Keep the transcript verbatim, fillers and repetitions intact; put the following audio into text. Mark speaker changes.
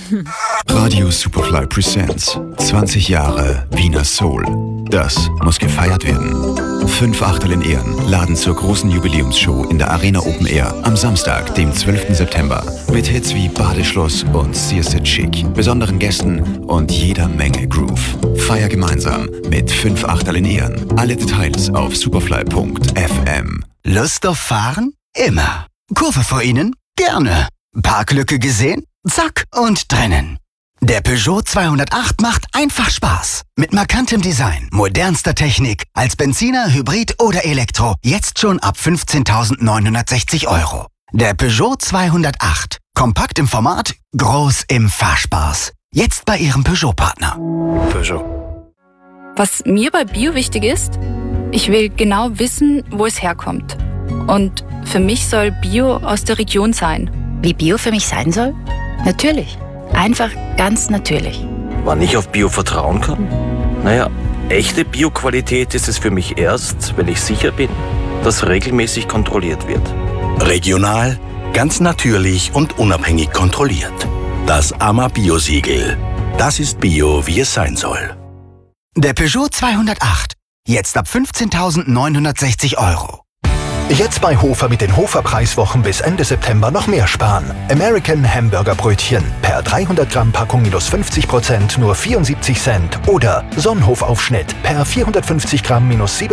Speaker 1: Radio Superfly Presents zwanzig Jahre Wiener Soul. Das muss gefeiert werden. Fünf Achtel in Ehren laden zur großen Jubiläumsshow in der Arena Open Air am Samstag, dem zwölften September. Mit Hits wie Badeschloss und Searset Chic, besonderen Gästen und jeder Menge Groove. Feier gemeinsam mit Fünf Achtel in Ehren. Alle Details auf superfly punkt f m.
Speaker 2: Lust auf Fahren? Immer. Kurve vor Ihnen? Gerne. Parklücke gesehen? Zack und drinnen. Der Peugeot zweihundertacht macht einfach Spaß. Mit markantem Design, modernster Technik, als Benziner, Hybrid oder Elektro. Jetzt schon ab fünfzehntausendneunhundertsechzig Euro. Der Peugeot zweihundertacht. Kompakt im Format, groß im Fahrspaß. Jetzt bei Ihrem Peugeot-Partner.
Speaker 3: Peugeot.
Speaker 4: Was mir bei Bio wichtig ist, ich will genau wissen, wo es herkommt. Und für mich soll Bio aus der Region sein.
Speaker 5: Wie Bio für mich sein soll? Natürlich. Einfach ganz natürlich.
Speaker 3: Wann ich auf Bio vertrauen kann? Naja, echte Bio-Qualität ist es für mich erst, wenn ich sicher bin, dass regelmäßig kontrolliert wird.
Speaker 6: Regional, ganz natürlich und unabhängig kontrolliert. Das A M A Bio-Siegel. Das ist Bio, wie es sein soll.
Speaker 2: Der Peugeot zweihundertacht. Jetzt ab fünfzehntausendneunhundertsechzig Euro.
Speaker 7: Jetzt bei Hofer mit den Hofer-Preiswochen bis Ende September noch mehr sparen. American Hamburger Brötchen per dreihundert Gramm Packung minus fünfzig Prozent nur vierundsiebzig Cent. Oder Sonnenhof-Aufschnitt per vierhundertfünfzig Gramm minus